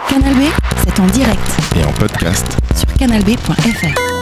Canal B, c'est en direct et en podcast sur canalb.fr.